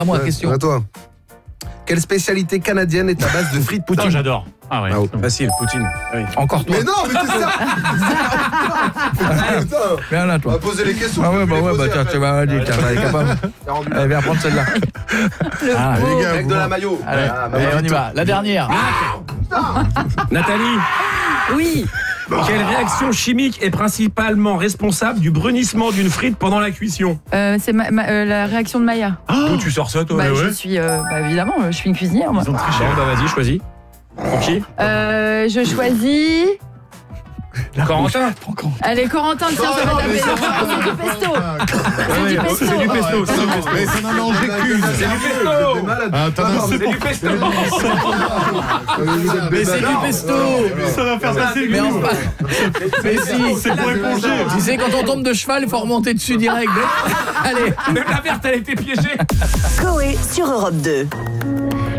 À moi, question. À toi. Quelle spécialité canadienne est à base de frites Putain, poutine? j'adore. Ah ouais. Facile, Poutine. Oui. Encore toi. Mais non, mais c'est ça. Putain, Viens là, on toi. va poser les questions. Ah ouais, je peux bah les ouais, poser bah tiens, après. tu vas dire, tiens, elle est capable. T'as rendu Allez, viens prendre celle-là. Ah, Les gars, allez, avec de la maillot. allez, on y va. La dernière. Nathalie, Oui. quelle réaction chimique est principalement responsable du brunissement d'une frite pendant la cuisson? C'est la réaction de Maya. D'où tu sors ça, toi? Bah, ouais. je suis évidemment, je suis une cuisinière moi. Bon, bah vas-y, choisis. Pour qui? Je choisis. Corentin. Allez, Corentin, tiens, ça va taper. C'est du pesto. C'est du pesto. C'est du pesto. C'est du pesto. Mais t'en as mangé qu'une. C'est du pesto. T'es malade. C'est du pesto. Mais c'est du pesto. Ça va faire passer Mais enfin, mais si. C'est pour éponger. Tu sais, quand on tombe de cheval, il faut remonter dessus direct. Allez. Même la verte, elle a été piégée. Coé sur Europe 2.